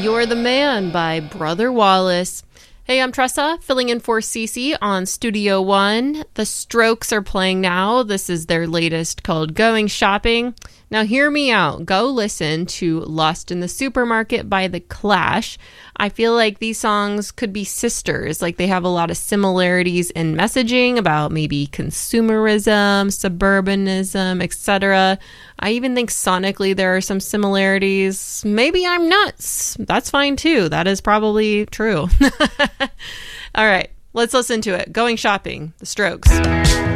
You're the Man by Brother Wallace. Hey, I'm Tressa, filling in for Cece on Studio One. The Strokes are playing now. This is their latest called Going Shopping. Now hear me out. Go listen to Lost in the Supermarket by The Clash. I feel like these songs could be sisters. Like they have a lot of similarities in messaging about maybe consumerism, suburbanism, etc. I even think sonically there are some similarities. Maybe I'm nuts. That's fine too. That is probably true. All right, let's listen to it. Going Shopping, The Strokes.